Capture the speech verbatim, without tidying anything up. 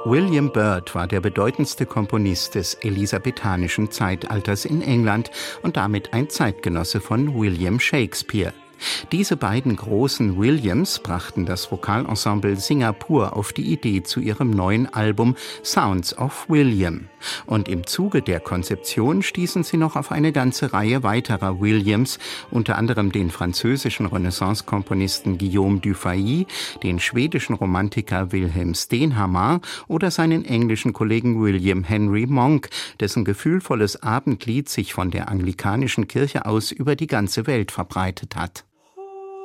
William Byrd war der bedeutendste Komponist des elisabethanischen Zeitalters in England und damit ein Zeitgenosse von William Shakespeare. Diese beiden großen Williams brachten das Vokalensemble Singapur auf die Idee zu ihrem neuen Album Sounds of William. Und im Zuge der Konzeption stießen sie noch auf eine ganze Reihe weiterer Williams, unter anderem den französischen Renaissance-Komponisten Guillaume Dufay, den schwedischen Romantiker Wilhelm Stenhammar oder seinen englischen Kollegen William Henry Monk, dessen gefühlvolles Abendlied sich von der anglikanischen Kirche aus über die ganze Welt verbreitet hat.